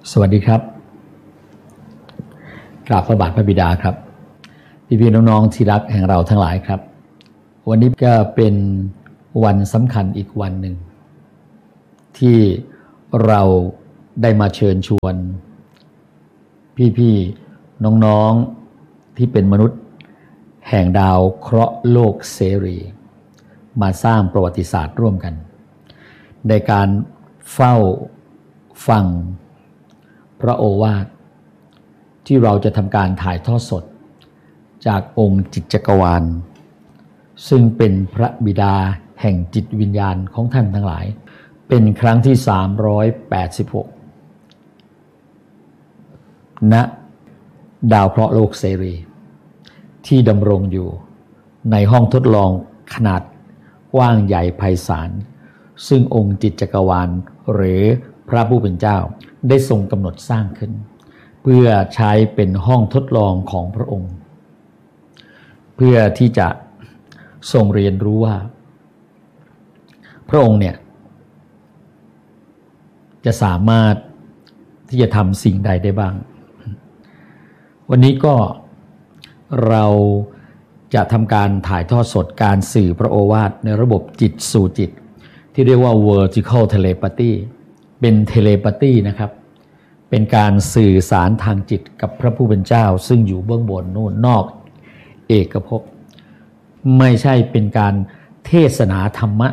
สวัสดีครับกราบพระบาทพระบิดาครับพี่ๆน้องๆที่รักแห่งเราทั้งหลายครับวันนี้ก็เป็นวันสำคัญอีกวันหนึ่งที่เราได้มาเชิญชวนพี่ๆน้องๆที่เป็นมนุษย์แห่งดาวเคราะห์โลกเสรีมาสร้างประวัติศาสตร์ร่วมกันในการเฝ้าฟังพระโอวาทที่เราจะทำการถ่ายทอดสดจากองค์จิตจักรวาลซึ่งเป็นพระบิดาแห่งจิตวิญญาณของท่านทั้งหลายเป็นครั้งที่386ณดาวเคราะห์โลกเสรีที่ดำรงอยู่ในห้องทดลองขนาดกว้างใหญ่ไพศาลซึ่งองค์จิตจักรวาลหรือพระผู้เป็นเจ้าได้ทรงกำหนดสร้างขึ้นเพื่อใช้เป็นห้องทดลองของพระองค์เพื่อที่จะทรงเรียนรู้ว่าพระองค์เนี่ยจะสามารถที่จะทำสิ่งใดได้บ้างวันนี้ก็เราจะทำการถ่ายทอดสดการสื่อพระโอวาทในระบบจิตสู่จิตที่เรียกว่า vertical telepathy เป็น telepathy นะครับเป็นการสื่อสารทางจิตกับพระผู้เป็นเจ้าซึ่งอยู่เบื้องบนนู่นนอกเอกภพไม่ใช่เป็นการเทศนาธรรมะ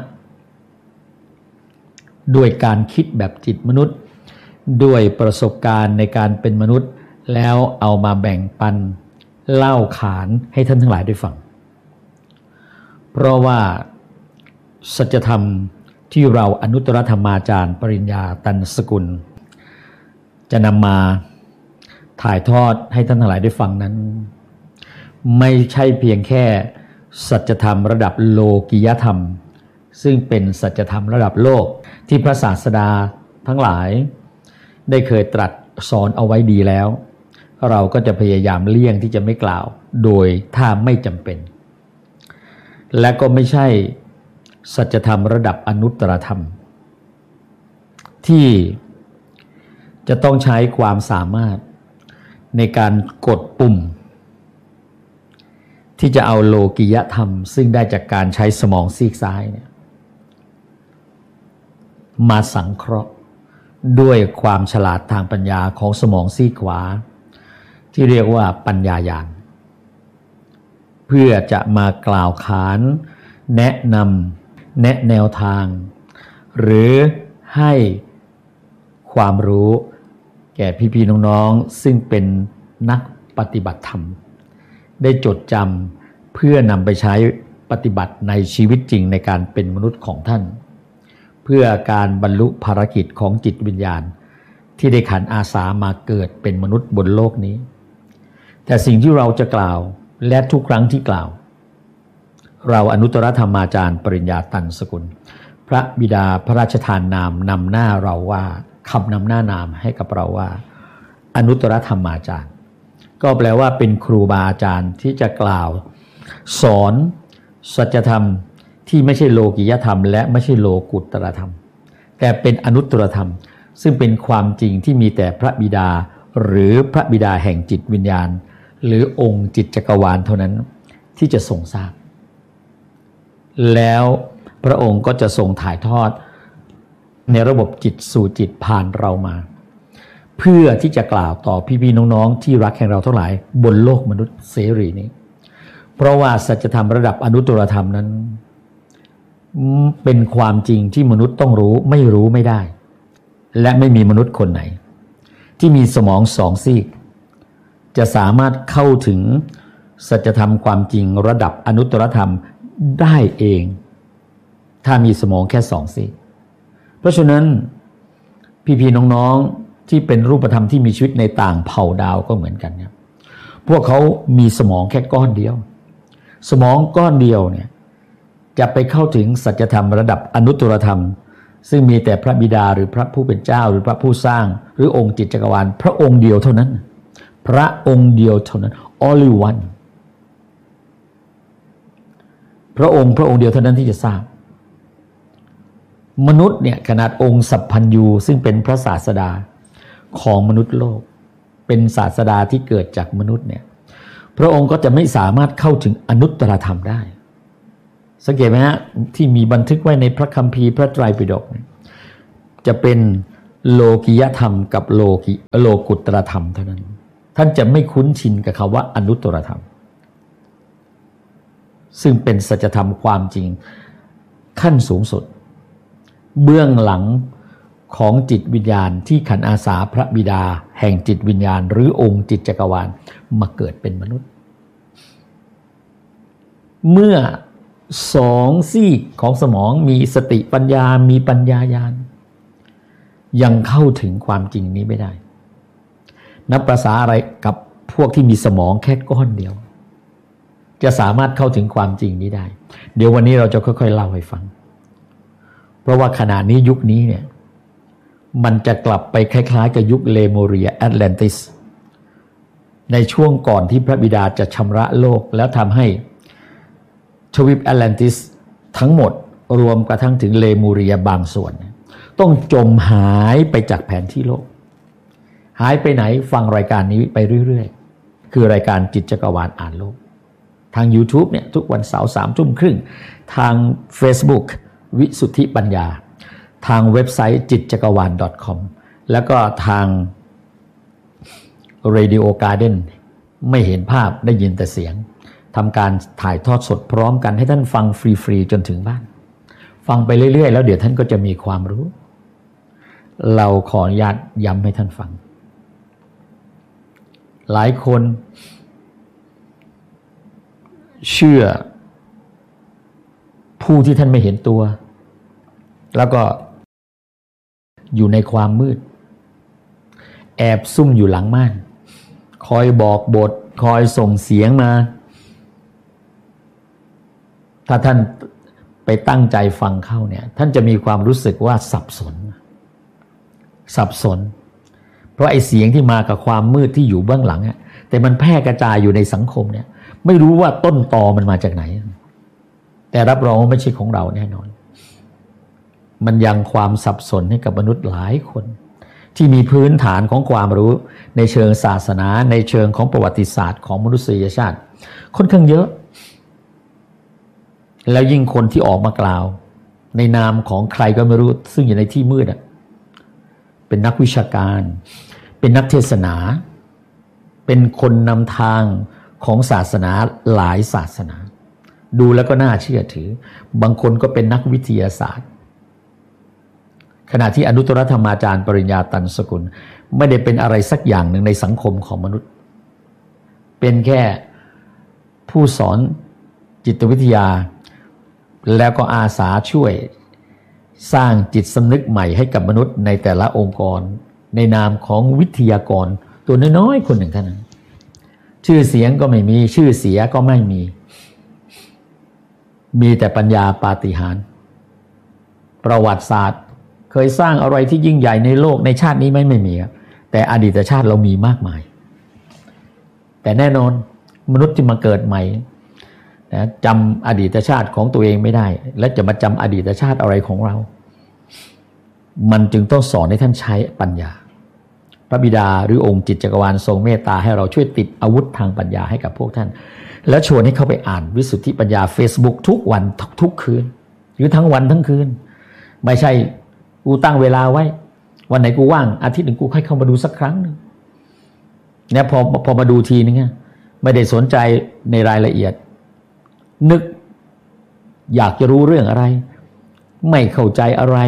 ด้วยการคิดแบบจิตมนุษย์ด้วยประสบการณ์ในการเป็นมนุษย์แล้วเอามาแบ่งปันเล่าขานให้ท่านทั้งหลายได้ฟังเพราะว่าสัจธรรมที่เราอนุตตรธรรมาจารย์ปริญญาตันสกุลจะนำมาถ่ายทอดให้ท่านทั้งหลายได้ฟังนั้นไม่ใช่เพียงแค่สัจธรรมระดับโลกิยธรรมซึ่งเป็นสัจธรรมระดับโลกที่พระศาสดาทั้งหลายได้เคยตรัสสอนเอาไว้ดีแล้วเราก็จะพยายามเลี่ยงที่จะไม่กล่าวโดยถ้าไม่จำเป็นและก็ไม่ใช่สัจธรรมระดับอนุตตรธรรมที่จะต้องใช้ความสามารถในการกดปุ่มที่จะเอาโลกิยธรรมซึ่งได้จากการใช้สมองซีกซ้ายเนี่ยมาสังเคราะห์ด้วยความฉลาดทางปัญญาของสมองซีกขวาที่เรียกว่าปัญญาญาณเพื่อจะมากล่าวขานแนะนำแนะแนวทางหรือให้ความรู้แก่พี่ๆน้องๆซึ่งเป็นนักปฏิบัติธรรมได้จดจำเพื่อนำไปใช้ปฏิบัติในชีวิตจริงในการเป็นมนุษย์ของท่านเพื่อการบรรลุภารกิจของจิตวิญญาณที่ได้ขันอาสามาเกิดเป็นมนุษย์บนโลกนี้แต่สิ่งที่เราจะกล่าวและทุกครั้งที่กล่าวเราอนุตตรธรรมาจารย์ปริญญาตันสกุลพระบิดาพระราชทานนามนำหน้าเราว่าคำนำหน้านามให้กับเราว่าอนุตตรธรรมาจารย์ก็แปลว่าเป็นครูบาอาจารย์ที่จะกล่าวสอนสัจธรรมที่ไม่ใช่โลกิยธรรมและไม่ใช่โลกุตตรธรรมแต่เป็นอนุตตรธรรมซึ่งเป็นความจริงที่มีแต่พระบิดาหรือพระบิดาแห่งจิตวิญญาณหรือองค์จิตจักรวาลเท่านั้นที่จะทรงทราบแล้วพระองค์ก็จะทรงถ่ายทอดในระบบจิตสู่จิตผ่านเรามาเพื่อที่จะกล่าวต่อพี่ๆน้องๆที่รักแห่งเราทั้งหลายบนโลกมนุษย์เสรีนี้เพราะว่าสัจธรรมระดับอนุตตรธรรมนั้นเป็นความจริงที่มนุษย์ต้องรู้ไม่ได้และไม่มีมนุษย์คนไหนที่มีสมองสองซีกจะสามารถเข้าถึงสัจธรรมความจริงระดับอนุตตรธรรมได้เองถ้ามีสมองแค่สองซีกเพราะฉะนั้นพี่ๆน้องๆที่เป็นรูปธรรมที่มีชีวิตในต่างเผ่าดาวก็เหมือนกันเนี่ยพวกเขามีสมองแค่ก้อนเดียวสมองก้อนเดียวเนี่ยจะไปเข้าถึงสัจธรรมระดับอนุตตรธรรมซึ่งมีแต่พระบิดาหรือพระผู้เป็นเจ้าหรือพระผู้สร้างหรือองค์จิตจักรวาลพระองค์เดียวเท่านั้นพระองค์เดียวเท่านั้น only one พระองค์เดียวเท่านั้นที่จะทราบมนุษย์เนี่ยขนาดองค์สัพพัญญูซึ่งเป็นพระศาสดาของมนุษย์โลกเป็นศาสดาที่เกิดจากมนุษย์เนี่ยพระองค์ก็จะไม่สามารถเข้าถึงอนุตตรธรรมได้สังเกตไหมฮะที่มีบันทึกไว้ในพระคัมภีร์พระไตรปิฎกจะเป็นโลกิยธรรมกับโลกุตตรธรรมเท่านั้นท่านจะไม่คุ้นชินกับคำว่าอนุตตรธรรมซึ่งเป็นสัจธรรมความจริงขั้นสูงสุดเบื้องหลังของจิตวิญญาณที่ขันอาสาพระบิดาแห่งจิตวิญญาณหรือองค์จิตจักรวาลมาเกิดเป็นมนุษย์เมื่อสองซีกของสมองมีสติปัญญามีปัญญาญาณยังเข้าถึงความจริงนี้ไม่ได้นับประสาอะไรกับพวกที่มีสมองแค่ก้อนเดียวจะสามารถเข้าถึงความจริงนี้ได้เดี๋ยววันนี้เราจะค่อยๆเล่าให้ฟังเพราะว่าขณะนี้ยุคนี้เนี่ยมันจะกลับไปคล้ายๆกับยุคเลโมเรียแอตแลนติสในช่วงก่อนที่พระบิดาจะชำระโลกแล้วทำให้ทวีปแอตแลนติสทั้งหมดรวมกระทั่งถึงเลโมเรียบางส่วนต้องจมหายไปจากแผนที่โลกหายไปไหนฟังรายการนี้ไปเรื่อยๆคือรายการจิตจักรวาลอ่านโลกทาง YouTube เนี่ยทุกวันเสาร์ 3:30 น.ทาง Facebook วิสุทธิปัญญาทางเว็บไซต์จิตจักรวาล .com แล้วก็ทาง Radio Garden ไม่เห็นภาพได้ยินแต่เสียงทำการถ่ายทอดสดพร้อมกันให้ท่านฟังฟรีๆจนถึงบ้านฟังไปเรื่อยๆแล้วเดี๋ยวท่านก็จะมีความรู้เราขออนุญาตย้ำให้ท่านฟังหลายคนเชื่อผู้ที่ท่านไม่เห็นตัวแล้วก็อยู่ในความมืดแอบซุ่มอยู่หลังม่านคอยบอกบทคอยส่งเสียงมาถ้าท่านไปตั้งใจฟังเข้าเนี่ยท่านจะมีความรู้สึกว่าสับสนเพราะไอ้เสียงที่มากับความมืดที่อยู่เบื้องหลังแต่มันแพร่กระจายอยู่ในสังคมเนี่ยไม่รู้ว่าต้นตอมันมาจากไหนแต่รับรองว่าไม่ใช่ของเราแน่นอนมันยังความสับสนให้กับมนุษย์หลายคนที่มีพื้นฐานของความรู้ในเชิงศาสนาในเชิงของประวัติศาสตร์ของมนุษยชาติค่อนข้างเยอะแล้วยิ่งคนที่ออกมากล่าวในนามของใครก็ไม่รู้ซึ่งอยู่ในที่มืดเป็นนักวิชาการเป็นนักเทศนาเป็นคนนำทางของศาสนาหลายศาสนาดูแล้วก็น่าเชื่อถือบางคนก็เป็นนักวิทยาศาสตร์ขณะที่อนุตตรธรรมาจารย์ปริญญาตันสกุลไม่ได้เป็นอะไรสักอย่างหนึ่งในสังคมของมนุษย์เป็นแค่ผู้สอนจิตวิทยาแล้วก็อาสาช่วยสร้างจิตสำนึกใหม่ให้กับมนุษย์ในแต่ละองค์กรในนามของวิทยากรตัวน้อยๆคนหนึ่งเท่านั้นชื่อเสียงก็ไม่มีชื่อเสียก็ไม่มีแต่ปัญญาปาฏิหาริย์ประวัติศาสตร์เคยสร้างอะไรที่ยิ่งใหญ่ในโลกในชาตินี้ไม่มีครับแต่อดีตชาติเรามีมากมายแต่แน่นอนมนุษย์ที่มาเกิดใหม่นะจำอดีตชาติของตัวเองไม่ได้และจะมาจำอดีตชาติอะไรของเรามันจึงต้องสอนให้ท่านใช้ปัญญาพระบิดาหรือองค์จิตจักรวาลทรงเมตตาให้เราช่วยติดอาวุธทางปัญญาให้กับพวกท่านแล้วชวนให้เข้าไปอ่านวิสุทธิปัญญา Facebook ทุกวันทุกคืนหรือทั้งวันทั้งคืนไม่ใช่กูตั้งเวลาไว้วันไหนกูว่างอาทิตย์หนึ่งกูค่อยเข้ามาดูสักครั้งนึงเนี่ยพอมาดูทีนึงไม่ได้สนใจในรายละเอียดนึกอยากจะรู้เรื่องอะไรไม่เข้าใจอะไร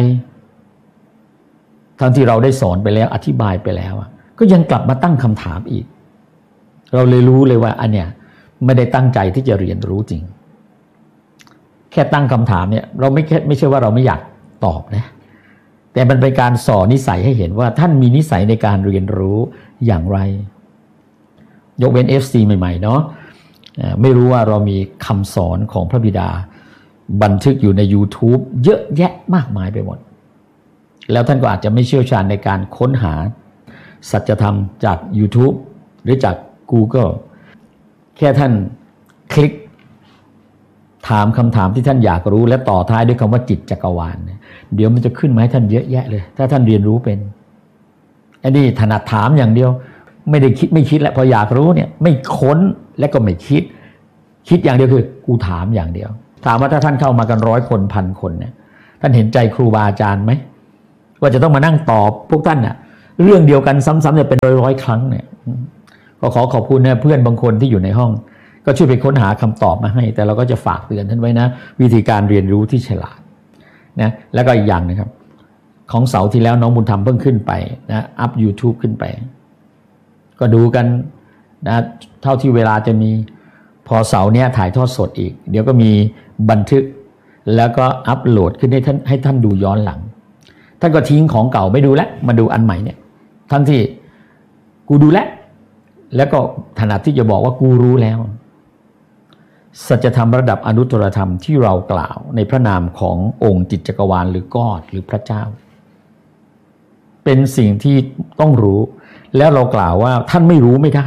ทั้งที่เราได้สอนไปแล้วอธิบายไปแล้วก็ยังกลับมาตั้งคำถามอีกเราเลยรู้เลยว่าอันเนี้ยไม่ได้ตั้งใจที่จะเรียนรู้จริงแค่ตั้งคำถามเนี่ยเราไม่ใช่ว่าเราไม่อยากตอบนะแต่มันเป็นการสอนนิสัยให้เห็นว่าท่านมีนิสัยในการเรียนรู้อย่างไรยกเว้น FC ใหม่ๆเนาะไม่รู้ว่าเรามีคำสอนของพระบิดาบันทึกอยู่ใน YouTube เยอะแยะมากมายไปหมดแล้วท่านก็อาจจะไม่เชี่ยวชาญในการค้นหาสัจธรรมจาก YouTube หรือจาก Google แค่ท่านคลิกถามคำถามที่ท่านอยากรู้และต่อท้ายด้วยคำว่าจิตจักรวาลเดี๋ยวมันจะขึ้นมาให้ท่านเยอะแยะเลยถ้าท่านเรียนรู้เป็นอันนี้ถนัดถามอย่างเดียวไม่ได้คิดไม่คิดแล้วพออยากรู้เนี่ยไม่ค้นและก็ไม่คิดอย่างเดียวคือกูถามอย่างเดียวถามว่าถ้าท่านเข้ามากัน100 คน1,000 คนเนี่ยท่านเห็นใจครูบาอาจารย์ไหมว่าจะต้องมานั่งตอบพวกท่านน่ะเรื่องเดียวกันซ้ำๆจะเป็นร้อยครั้งเนี่ยก็ขอขอบคุณนะเพื่อนบางคนที่อยู่ในห้องก็ช่วยไปค้นหาคำตอบมาให้แต่เราก็จะฝากเตือนท่านไว้นะวิธีการเรียนรู้ที่ฉลาดนะแล้วก็อีกอย่างนะครับของเสาร์ที่แล้วน้องบุญธรรมเพิ่งขึ้นไปนะอัพ YouTube ขึ้นไปก็ดูกันนะเท่าที่เวลาจะมีพอเสาร์เนี้ยถ่ายทอดสดอีกเดี๋ยวก็มีบันทึกแล้วก็อัพโหลดขึ้นให้ท่านดูย้อนหลังท่านก็ทิ้งของเก่าไม่ดูแล้วมาดูอันใหม่เนี่ยทั้งที่กูดูแล้วก็ถนัดที่จะบอกว่ากูรู้แล้วสัจธรรมระดับอนุตตรธรรมที่เรากล่าวในพระนามขององค์จิตจักรวาลหรือ God หรือพระเจ้าเป็นสิ่งที่ต้องรู้แล้วเรากล่าวว่าท่านไม่รู้ไม่ได้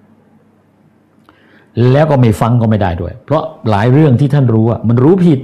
แล้วก็ไม่ฟังก็ไม่ได้ด้วยเพราะหลายเรื่องที่ท่านรู้มันรู้ผิด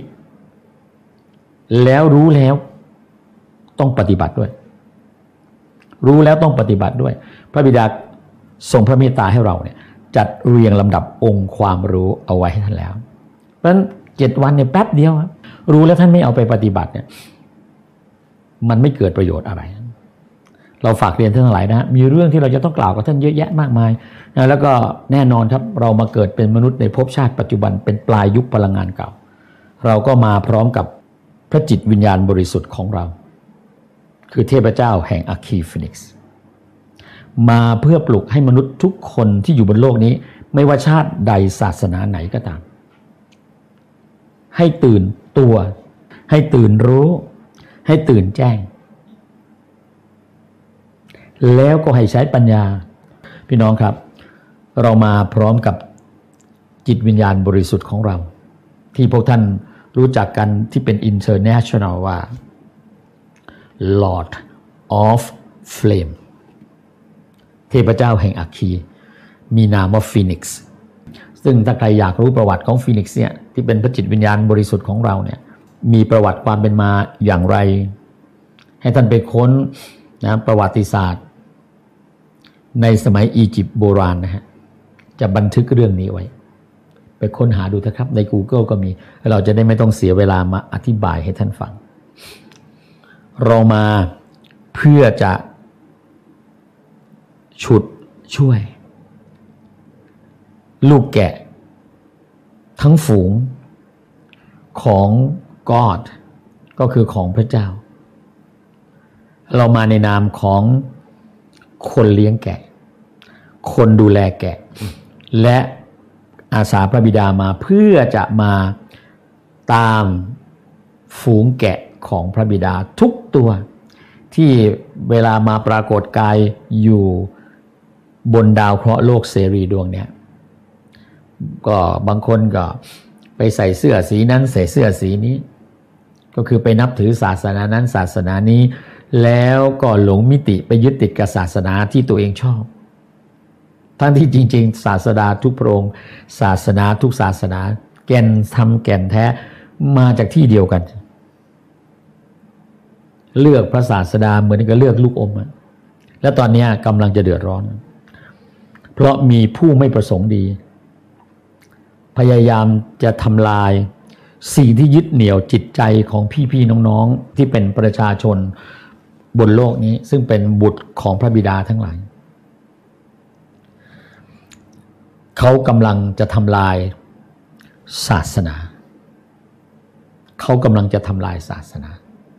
แล้วรู้แล้วต้องปฏิบัติด้วยรู้แล้วต้องปฏิบัติด้วยพระบิดาทรงพระเมตตาให้เราเนี่ยจัดเรียงลำดับองค์ความรู้เอาไว้ให้ท่านแล้วเพราะฉะนั้น7 วันเนี่ยแป๊บเดียวรู้แล้วท่านไม่เอาไปปฏิบัติเนี่ยมันไม่เกิดประโยชน์อะไรเราฝากเรียนท่านทั้งหลายนะมีเรื่องที่เราจะต้องกล่าวกับท่านเยอะแยะมากมายนะแล้วก็แน่นอนครับเรามาเกิดเป็นมนุษย์ในภพชาติปัจจุบันเป็นปลายยุคพลังงานเก่าเราก็มาพร้อมกับพระจิตวิญญาณบริสุทธิ์ของเราคือเทพเจ้าแห่งอัคคีฟีนิกซ์มาเพื่อปลุกให้มนุษย์ทุกคนที่อยู่บนโลกนี้ไม่ว่าชาติใดศาสนาไหนก็ตามให้ตื่นตัวให้ตื่นรู้ให้ตื่นแจ้งแล้วก็ให้ใช้ปัญญาพี่น้องครับเรามาพร้อมกับจิตวิญญาณบริสุทธิ์ของเราที่พวกท่านรู้จักกันที่เป็น international ว่า Lord of Flame เทพเจ้าแห่งอัคคีมีนามว่าฟีนิกซ์ซึ่งถ้าใครอยากรู้ประวัติของฟีนิกซ์เนี่ยที่เป็นพระจิตวิญญาณบริสุทธิ์ของเราเนี่ยมีประวัติความเป็นมาอย่างไรให้ท่านไปค้นนะประวัติศาสตร์ในสมัยอียิปต์โบราณนะฮะจะบันทึกเรื่องนี้ไว้ไปค้นหาดูเถอะครับใน Google ก็มีเราจะได้ไม่ต้องเสียเวลามาอธิบายให้ท่านฟังเรามาเพื่อจะฉุดช่วยลูกแกะทั้งฝูงของ God ก็คือของพระเจ้าเรามาในนามของคนเลี้ยงแกะคนดูแลแกะและอาสาพระบิดามาเพื่อจะมาตามฝูงแกะของพระบิดาทุกตัวที่เวลามาปรากฏกายอยู่บนดาวเคราะห์โลกเสรีดวงเนี้ยก็บางคนก็ไปใส่เสื้อสีนั้นใส่เสื้อสีนี้ก็คือไปนับถือศาสนานั้นศาสนานี้แล้วก็หลงมิติไปยึดติดกับศาสนาที่ตัวเองชอบทั้งที่จริงๆศาสดาทุกพระองค์ศาสนาทุกศาสนาแก่นทำแก่นแท้มาจากที่เดียวกันเลือกพระศาสดาเหมือนกับเลือกลูกอมและตอนนี้กำลังจะเดือดร้อนเพราะมีผู้ไม่ประสงค์ดีพยายามจะทำลายสิ่งที่ยึดเหนี่ยวจิตใจของพี่ๆน้องๆที่เป็นประชาชนบนโลกนี้ซึ่งเป็นบุตรของพระบิดาทั้งหลายเขากำลังจะทำลายศาสนาเขากำลังจะทำลายศาสนา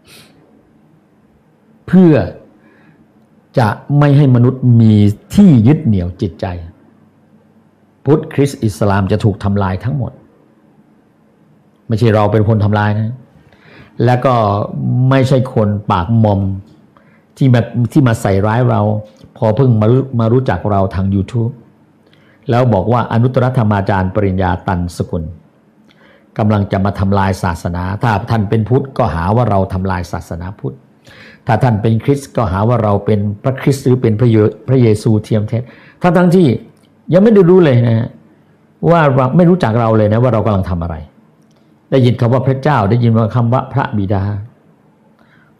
เพื่อจะไม่ให้มนุษย์มีที่ยึดเหนี่ยวจิตใจพุทธคริสต์อิสลามจะถูกทำลายทั้งหมดไม่ใช่เราเป็นคนทำลายนะแล้วก็ไม่ใช่คนปากมอมที่มาใส่ร้ายเราพอเพิ่งมารู้จักเราทาง YouTube แล้วบอกว่าอนุตตรธรรมาจารย์ปริญญาตันสกุลกำลังจะมาทำลายศาสนาถ้าท่านเป็นพุทธก็หาว่าเราทำลายศาสนาพุทธถ้าท่านเป็นคริสต์ก็หาว่าเราเป็นพระคริสต์หรือเป็นพระเยซูเทียมเท็จทั้งที่ยังไม่ได้รู้เลยนะว่าไม่รู้จักเราเลยนะว่าเรากำลังทำอะไรได้ยินคำว่าพระเจ้าได้ยินว่าคำว่าพระบิดา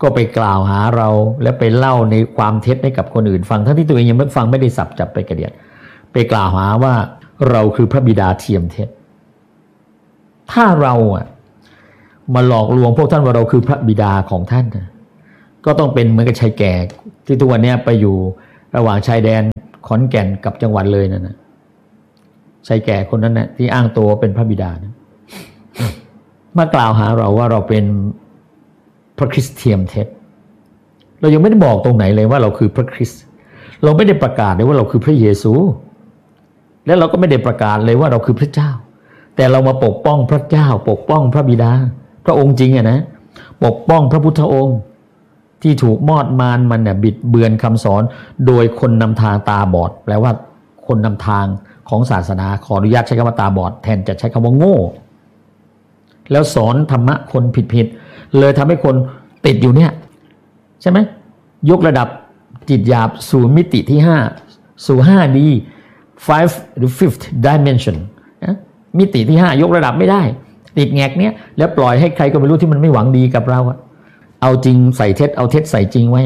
ก็ไปกล่าวหาเราแล้วไปเล่าในความเท็จให้กับคนอื่นฟังทั้งที่ตัวเองยังไม่ฟังไม่ได้สับจับไปกระเดียดไปกล่าวหาว่าเราคือพระบิดาเทียมเท็จถ้าเรามาหลอกลวงพวกท่านว่าเราคือพระบิดาของท่านก็ต้องเป็นเหมือนกับชายแก่ที่ทุกวันนี้ไปอยู่ระหว่างชายแดนขอนแก่นกับจังหวัดเลยนั่นนะชายแก่คนนั้นนะที่อ้างตัวเป็นพระบิดานะมากล่าวหาเราว่าเราเป็นพระคริสต์เทียมเท็จเรายังไม่ได้บอกตรงไหนเลยว่าเราคือพระคริสต์เราไม่ได้ประกาศเลยว่าเราคือพระเยซูและเราก็ไม่ได้ประกาศเลยว่าเราคือพระเจ้าแต่เรามาปกป้องพระเจ้าปกป้องพระบิดาพระองค์จริงนะปกป้องพระพุทธองค์ที่ถูกมอดมารมันบิดเบือนคำสอนโดยคนนำทางตาบอดแปลว่าคนนำทางของศาสนาขออนุญาตใช้คำว่าตาบอดแทนจะใช้คำว่าโง่แล้วสอนธรรมะคนผิดๆเลยทำให้คนติดอยู่เนี่ยใช่ไหมยกระดับจิตหยาบสู่มิติที่5สู่ 5D 5 หรือ 5th dimension มิติที่5ยกระดับไม่ได้ติดแงกเนี้ยแล้วปล่อยให้ใครก็ไม่รู้ที่มันไม่หวังดีกับเราเอาจริงใส่เท็จเอาเท็จใส่จริงไว้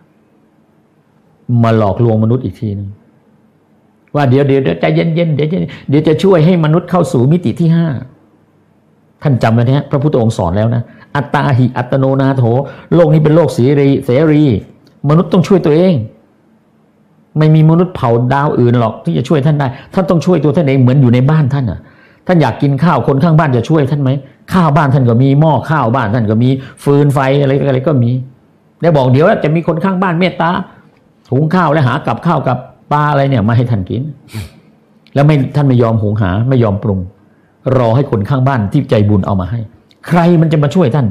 มาหลอกลวงมนุษย์อีกทีนึงว่าเดี๋ยวใจเย็นๆเดี๋ยวจะช่วยให้มนุษย์เข้าสู่มิติที่5ท่านจำไว้นะพระพุทธองค์สอนแล้วนะอัตตาหิอัตโนนาโถโลกนี้เป็นโลกเสรีมนุษย์ต้องช่วยตัวเองไม่มีมนุษย์เผ่าดาวอื่นหรอกที่จะช่วยท่านได้ท่านต้องช่วยตัวท่านเองเหมือนอยู่ในบ้านท่านท่านอยากกินข้าวคนข้างบ้านจะช่วยท่านไหมข้าวบ้านท่านก็มีหม้อข้าวบ้านท่านก็มีฟืนไฟอะไรก็มีแล้วบอกเดี๋ยวจะมีคนข้างบ้านเมตตาหุงข้าวและหากับข้าวกับปลาอะไรเนี่ยมาให้ท่านกินแล้วท่านไม่ยอมหุงหาไม่ยอมปรุงรอให้คนข้างบ้านที่ใจบุญเอามาให้ใครมันจะมาช่วยท่าน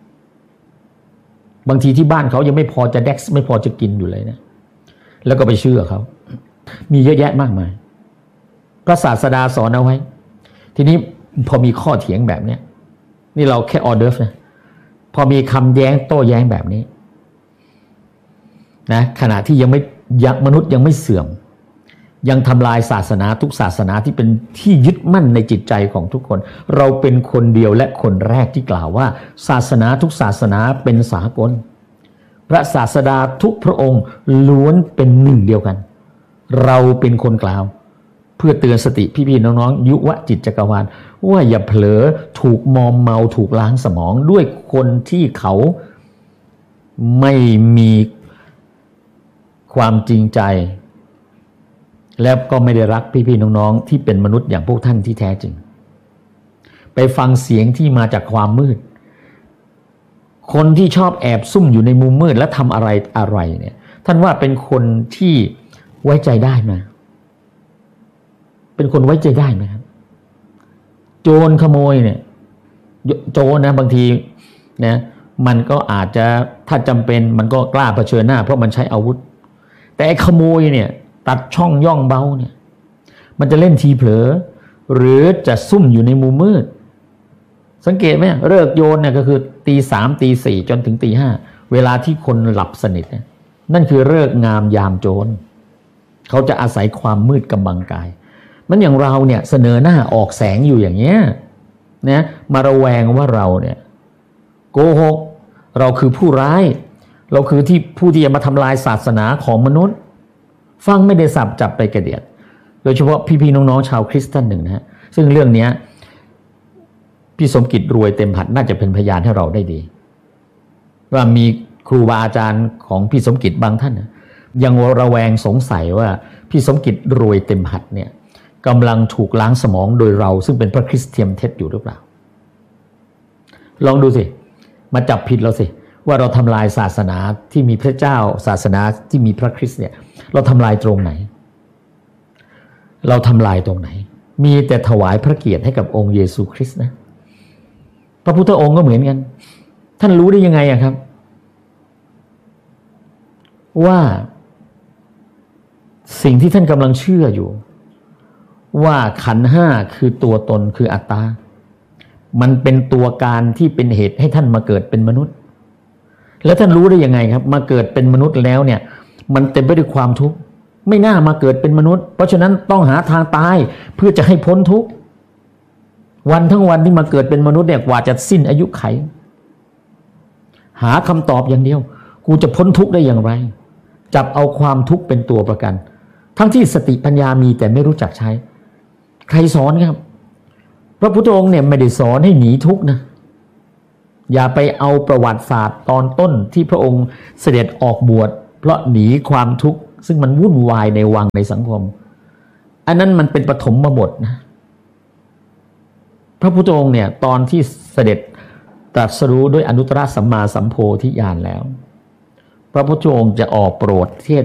บางทีที่บ้านเขายังไม่พอจะแดกซ์ไม่พอจะกินอยู่เลยนะแล้วก็ไปเชื่อเขามีเยอะแยะมากมายพระศาสดาสอนเอาไว้ทีนี้พอมีข้อเถียงแบบนี้นี่เราแค่ออเดิร์ฟนะพอมีคำแย้งโต้แย้งแบบนี้นะขณะที่มนุษย์ยังไม่เสื่อมยังทำลายศาสนาทุกศาสนาที่เป็นที่ยึดมั่นในจิตใจของทุกคนเราเป็นคนเดียวและคนแรกที่กล่าวว่าศาสนาทุกศาสนาเป็นสากลพระศาสดาทุกพระองค์ล้วนเป็นหนึ่งเดียวกันเราเป็นคนกล่าวเพื่อเตือนสติพี่ๆน้องๆยุวจิตจักรวาลว่าอย่าเผลอถูกมอมเมาถูกล้างสมองด้วยคนที่เขาไม่มีความจริงใจแล้วก็ไม่ได้รักพี่ๆน้องๆที่เป็นมนุษย์อย่างพวกท่านที่แท้จริงไปฟังเสียงที่มาจากความมืดคนที่ชอบแอบซุ่มอยู่ในมุมมืดและทำอะไรเนี่ยท่านว่าเป็นคนที่ไว้ใจได้ไหมเป็นคนไว้ใจได้ไหมครับโจรขโมยเนี่ยโจรนะบางทีนะมันก็อาจจะถ้าจำเป็นมันก็กล้าเผชิญหน้าเพราะมันใช้อาวุธแต่ขโมยเนี่ยตัดช่องย่องเบาเนี่ยมันจะเล่นทีเผลอหรือจะซุ่มอยู่ในมุมมืดสังเกตไหมเลิกโยนเนี่ยก็คือตีสามตีสี่จนถึงตีห้าเวลาที่คนหลับสนิทเนี่ยนั่นคือเลิกงามยามโจรเขาจะอาศัยความมืดกำบังกายมันอย่างเราเนี่ยเสนอหน้าออกแสงอยู่อย่างเงี้ยนะมาระแวงว่าเราเนี่ยโกหกเราคือผู้ร้ายเราคือผู้ที่จะมาทำลายศาสนาของมนุษย์ฟังไม่ได้สับจับไปกระเดียดโดยเฉพาะพี่ๆน้องๆชาวคริสต์ท่านหนึ่งนะฮะซึ่งเรื่องนี้พี่สมกิจรวยเต็มหัดน่าจะเป็นพยานให้เราได้ดีว่ามีครูบาอาจารย์ของพี่สมกิจบางท่านยังระแวงสงสัยว่าพี่สมกิจรวยเต็มหัดเนี่ยกำลังถูกล้างสมองโดยเราซึ่งเป็นพระคริสเตียนเท็จอยู่หรือเปล่าลองดูสิมาจับผิดเราสิว่าเราทำลายศาสนาที่มีพระเจ้าศาสนาที่มีพระคริสต์เนี่ยเราทำลายตรงไหนเราทำลายตรงไหนมีแต่ถวายพระเกียรติให้กับองค์เยซูคริสต์นะพระพุทธองค์ก็เหมือนกันท่านรู้ได้ยังไงครับว่าสิ่งที่ท่านกำลังเชื่ออยู่ว่าขันธ์ห้าคือตัวตนคืออัตตามันเป็นตัวการที่เป็นเหตุให้ท่านมาเกิดเป็นมนุษย์แล้วท่านรู้ได้ยังไงครับมาเกิดเป็นมนุษย์แล้วเนี่ยมันเต็มไปด้วยความทุกข์ไม่น่ามาเกิดเป็นมนุษย์เพราะฉะนั้นต้องหาทางตายเพื่อจะให้พ้นทุกข์วันทั้งวันที่มาเกิดเป็นมนุษย์เนี่ยกว่าจะสิ้นอายุไขหาคำตอบอย่างเดียวกูจะพ้นทุกข์ได้อย่างไรจับเอาความทุกข์เป็นตัวประกันทั้งที่สติปัญญามีแต่ไม่รู้จักใช้ใครสอนครับพระพุทธองค์เนี่ยไม่ได้สอนให้หนีทุกข์นะอย่าไปเอาประวัติศาสตร์ตอนต้นที่พระองค์เสด็จออกบวชเพราะหนีความทุกข์ซึ่งมันวุ่นวายในวังในสังคมอันนั้นมันเป็นปฐมบทนะพระพุทธองค์เนี่ยตอนที่เสด็จตรัสรู้ด้วยอนุตตรสัมมาสัมโพธิญาณแล้วพระพุทธองค์จะออกโปรดเทศ